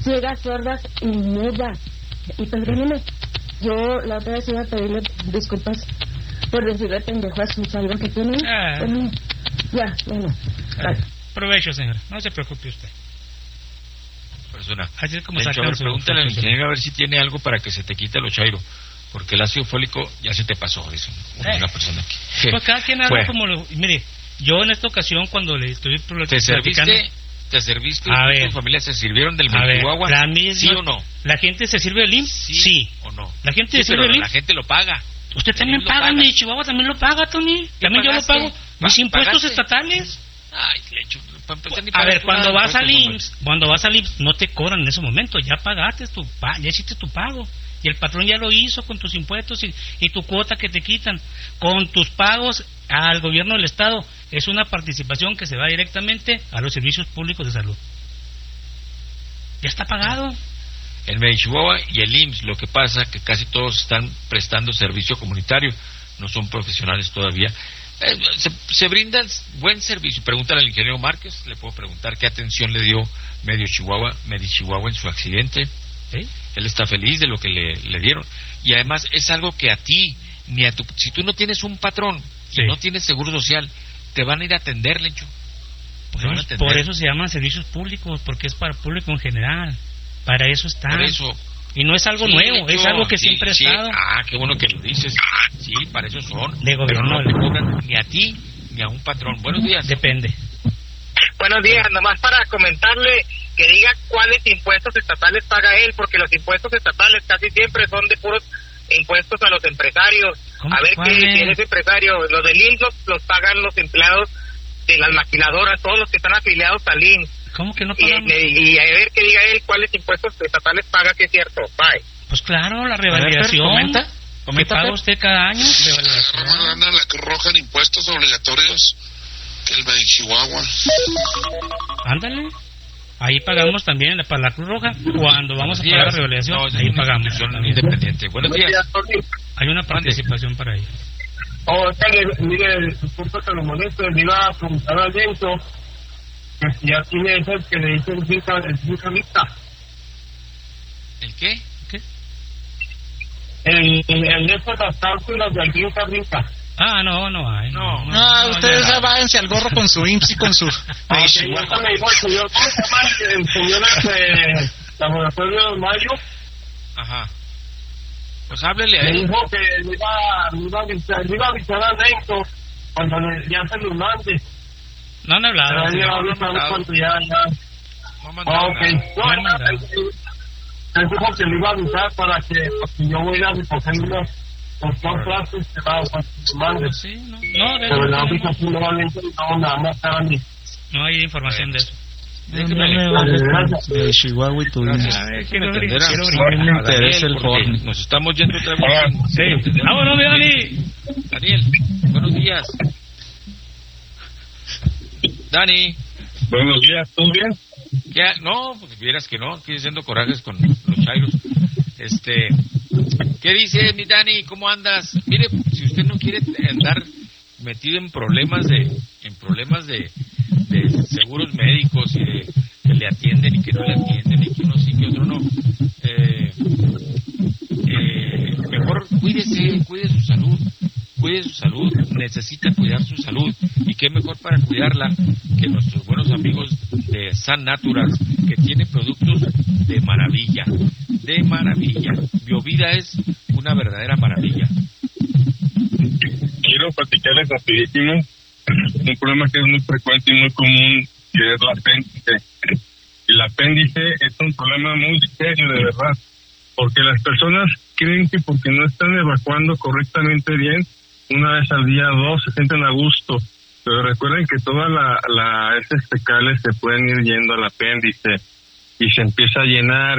ciegas, sordas y mudas. Y perdóneme, yo la otra vez iba a pedirle disculpas por decirle pendejo a su salvo que tienen. Bueno, ya, bueno. Provecho, señora, no se preocupe usted. Persona. Así es como pregúntale al ingeniero a ver si tiene algo para que se te quite lo chairo, porque el ácido fólico ya se te pasó, dice una persona aquí. Pues cada quien habla como lo... Mire, yo en esta ocasión cuando le estoy platicando... ¿Te serviste? A ver. ¿Tu familia se sirvieron del Chihuahua? ¿Sí o no? ¿La gente se sirve del IMSS? Sí. ¿O no? ¿La gente se sirve del IMSS? La gente lo paga. ¿Usted también paga? ¿Mi Chihuahua también lo paga, Tony? ¿También yo lo pago? ¿Mis impuestos estatales? Ay, lecho. A ver, cuando vas al IMSS, no te cobran en ese momento. Ya pagaste ya hiciste tu pago. Y el patrón ya lo hizo con tus impuestos y tu cuota que te quitan. Con tus pagos al gobierno del Estado. Es una participación que se va directamente a los servicios públicos de salud. Ya está pagado. El Medichihuahua y el IMSS, lo que pasa que casi todos están prestando servicio comunitario, no son profesionales todavía. Se brinda buen servicio. Pregúntale al ingeniero Márquez, le puedo preguntar qué atención le dio Medichihuahua en su accidente. ¿Sí? Él está feliz de lo que le dieron. Y además es algo que a ti, si tú no tienes un patrón y no tienes seguro social, te van a ir a atender, Lencho. Por eso se llaman servicios públicos, porque es para el público en general. Para eso está. Por eso. Y no es algo nuevo, es algo que siempre ha estado. Ah, qué bueno que lo dices. Sí, para eso son. De gobierno. Pero no te cobran ni a ti ni a un patrón. Buenos días. Depende. Buenos días, nomás para comentarle que diga cuáles impuestos estatales paga él, porque los impuestos estatales casi siempre son de puros impuestos a los empresarios. A ver quién es empresario. Los del IMSS los pagan los empleados de las maquiladoras, todos los que están afiliados al IMSS. ¿Cómo que no pagan? Y a ver que diga él cuáles impuestos estatales paga, que es cierto. Bye. Pues claro, la revalidación. ¿Qué paga usted cada año? Gana la Cruz Roja en impuestos obligatorios que el Medichihuahua. Ándale. Ahí pagamos también para la Cruz Roja. Cuando vamos a pagar la revalidación, ahí pagamos. Independiente. Buenos días. Hay una participación para ello. Mire, disculpe que lo molesto, le iba a preguntar al viento que si ya tiene esas que le dicen finca mixta. ¿El qué? El de esas las cápsulas de finca mixta. No hay. No, ustedes ya váyanse al gorro con su IMSS y con su... ¿Cómo se llama el señor Laboratorio de Mayo? Ajá. Pues háblele a él. Me dijo que le iba a avisar a Nento cuando ya se lo mande. No han hablado. Pero No han mandado nada. Él dijo que le iba a avisar para que yo voy a ir a recoger los dos clases que va a mande. Sí, pero la aplicación no nada más no hay información de eso. De Chihuahua y tu no me interesa el horno. Nos estamos yendo otra vez. Sí. ¡Vámonos, Dani! Daniel, buenos días. Dani. Buenos días, ¿todo bien? Ya, no, pues vieras que no, estoy haciendo corajes con los chairos. ¿Qué dice mi Dani? ¿Cómo andas? Mire, si usted no quiere andar metido en problemas de seguros médicos y de que le atienden y que no le atienden y que uno sí que otro no, mejor cuide su salud, necesita cuidar su salud, y qué mejor para cuidarla que nuestros buenos amigos de San Naturals, que tiene productos de maravilla. Biovida es una verdadera maravilla. Quiero platicarles rapidísimo un problema que es muy frecuente y muy común, que es el apéndice. El apéndice es un problema muy serio, de verdad, porque las personas creen que porque no están evacuando correctamente bien, una vez al día, 2, se sienten a gusto, pero recuerden que todas las heces fecales se pueden ir yendo al apéndice y se empieza a llenar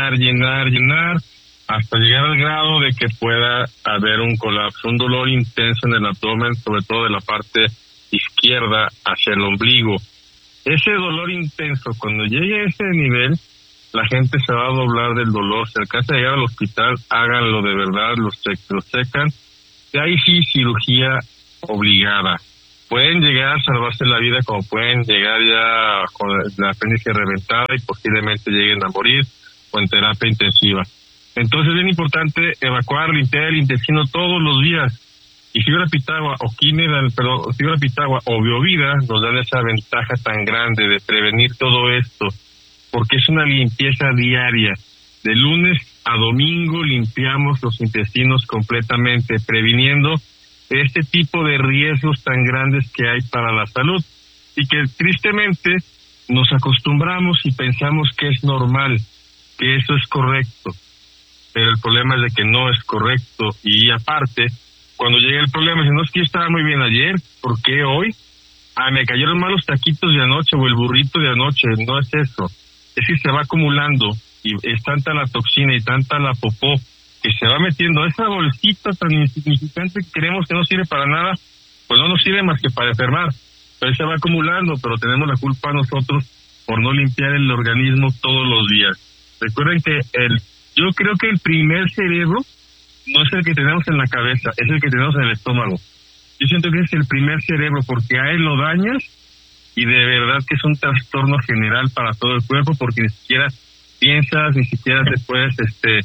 hasta llegar al grado de que pueda haber un colapso, un dolor intenso en el abdomen, sobre todo de la parte izquierda hacia el ombligo. Ese dolor intenso, cuando llegue a ese nivel, la gente se va a doblar del dolor. Si alcanza a llegar al hospital, háganlo de verdad, los checan. Y ahí sí, cirugía obligada, pueden llegar a salvarse la vida, como pueden llegar ya con la apéndice reventada y posiblemente lleguen a morir o en terapia intensiva. Entonces es bien importante evacuar, limpiar el intestino todos los días. Y Fibra Pitagua Fibra Pitagua o Biovida nos dan esa ventaja tan grande de prevenir todo esto, porque es una limpieza diaria. De lunes a domingo limpiamos los intestinos completamente, previniendo este tipo de riesgos tan grandes que hay para la salud y que tristemente nos acostumbramos y pensamos que es normal, que eso es correcto, pero el problema es de que no es correcto. Y aparte, cuando llega el problema, no es que yo estaba muy bien ayer, ¿por qué hoy? Me cayeron mal los taquitos de anoche o el burrito de anoche. No es eso, es que se va acumulando y es tanta la toxina y tanta la popó que se va metiendo. Esa bolsita tan insignificante que creemos que no sirve para nada, pues no nos sirve más que para enfermar. Entonces se va acumulando, pero tenemos la culpa nosotros por no limpiar el organismo todos los días. Recuerden que yo creo que el primer cerebro no es el que tenemos en la cabeza, es el que tenemos en el estómago. Yo siento que es el primer cerebro porque a él lo dañas y de verdad que es un trastorno general para todo el cuerpo, porque ni siquiera piensas, ni siquiera te puedes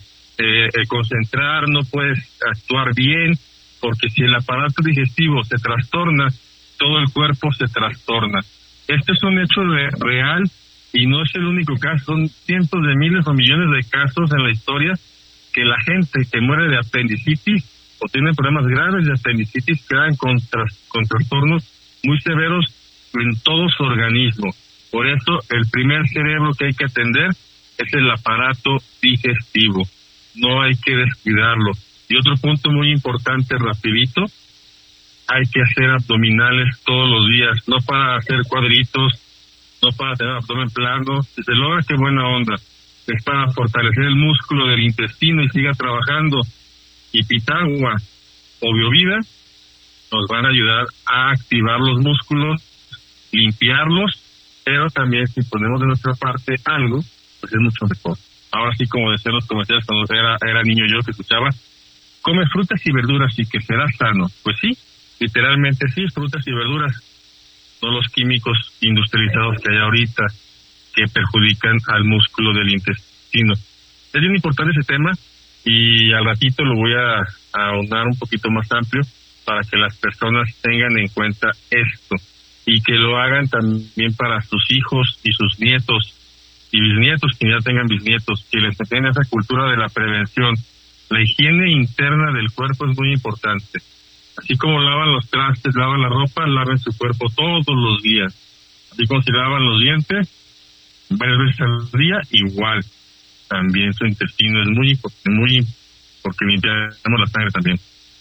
concentrar, no puedes actuar bien, porque si el aparato digestivo se trastorna, todo el cuerpo se trastorna. Este es un hecho real y no es el único caso, son cientos de miles o millones de casos en la historia que la gente que muere de apendicitis o tiene problemas graves de apendicitis quedan con trastornos muy severos en todo su organismo. Por eso el primer cerebro que hay que atender es el aparato digestivo, no hay que descuidarlo. Y otro punto muy importante, rapidito, hay que hacer abdominales todos los días, no para hacer cuadritos, no para tener abdomen plano. Si se logra, qué buena onda, es para fortalecer el músculo del intestino y siga trabajando. Y Pitagua o Biovida nos van a ayudar a activar los músculos, limpiarlos, pero también si ponemos de nuestra parte algo, pues es mucho mejor. Ahora sí, como decían los comerciales cuando era niño yo que escuchaba, come frutas y verduras y que serás sano. Pues sí, literalmente sí, frutas y verduras, no los químicos industrializados que hay ahorita que perjudican al músculo del intestino. Es bien importante ese tema y al ratito lo voy a ahondar un poquito más amplio para que las personas tengan en cuenta esto y que lo hagan también para sus hijos y sus nietos y bisnietos, que ya tengan bisnietos, que les enseñen esa cultura de la prevención. La higiene interna del cuerpo es muy importante. Así como lavan los trastes, lavan la ropa, laven su cuerpo todos los días. Así como si lavan los dientes varias veces al día, igual. También su intestino es muy importante, porque limpiamos la sangre también.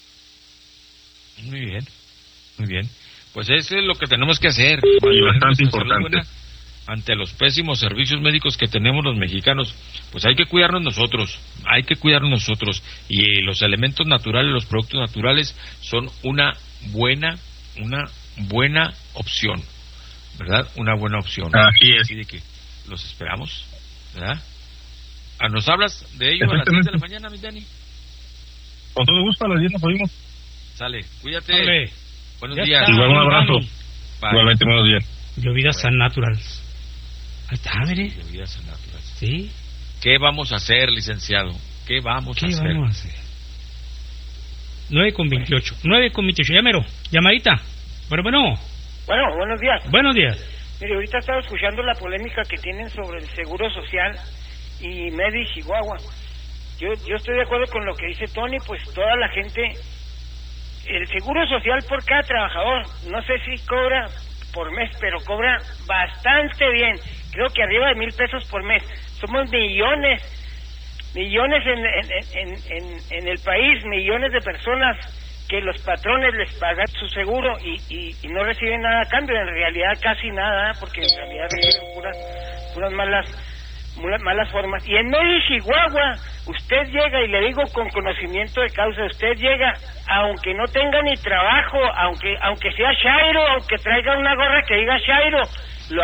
Muy bien, muy bien. Pues eso es lo que tenemos que hacer. Y bastante importante. Ante los pésimos servicios médicos que tenemos los mexicanos, pues hay que cuidarnos nosotros, y los elementos naturales, los productos naturales son una buena opción, ¿verdad? Una buena opción. Así es. Así de que los esperamos, ¿verdad? ¿Nos hablas de ello a las 10 de la mañana, mi Dani? Con todo gusto, a las 10 nos oímos. Sale, cuídate. Vale. Buenos días. Igual un abrazo. Igualmente, buenos días. Bebidas San Naturals. Ahí está, mire. Bebidas San Naturals. Sí. ¿Qué vamos a hacer, licenciado? ¿Qué vamos a hacer? 9:28. 9:28. Llámero. Llamadita. Bueno, buenos días. Buenos días. Mire, ahorita estaba escuchando la polémica que tienen sobre el Seguro Social y Medi Chihuahua. Yo estoy de acuerdo con lo que dice Tony, pues toda la gente, el Seguro Social por cada trabajador, no sé si cobra por mes, pero cobra bastante bien, creo que arriba de 1,000 pesos por mes. Somos millones en el país, millones de personas que los patrones les pagan su seguro y no reciben nada a cambio, en realidad casi nada, porque en realidad reciben puras malas formas. Y en Medi Chihuahua, usted llega, y le digo con conocimiento de causa, usted llega, aunque no tenga ni trabajo, aunque sea chairo, aunque traiga una gorra que diga chairo, lo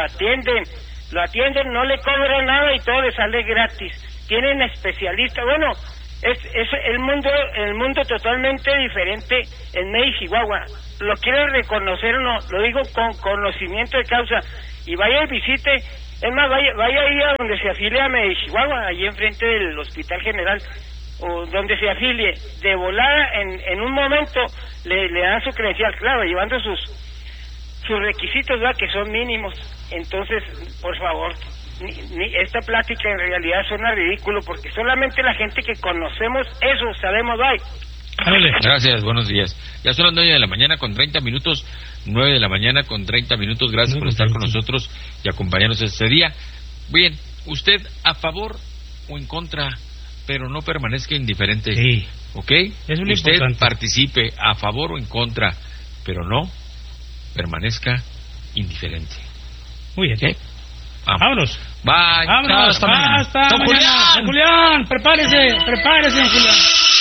atienden, no le cobran nada y todo le sale gratis. Tienen especialistas, bueno, Es el mundo totalmente diferente en Mérida, Chihuahua. Lo quiere reconocer o no, lo digo con conocimiento de causa. Y vaya y visite, es más, vaya ahí a donde se afilia a Mérida, Chihuahua, allí enfrente del Hospital General, o donde se afilie, de volada, en un momento le dan su credencial, claro, llevando sus requisitos, ¿verdad?, que son mínimos. Entonces, por favor, esta plática en realidad suena ridículo, porque solamente la gente que conocemos eso sabemos. Gracias, buenos días. Ya son las 9 de la mañana con 30 minutos, 9 de la mañana con 30 minutos. Gracias por estar con nosotros y acompañarnos este día. Bien, usted a favor o en contra, pero no permanezca indiferente. Sí. ¿Ok? Es muy usted importante. participe a favor o en contra, pero no permanezca indiferente. Muy bien. ¿Okay? Vámonos. Vámonos. Bye. Vámonos. Hasta mañana. Julián, prepárese, Julián.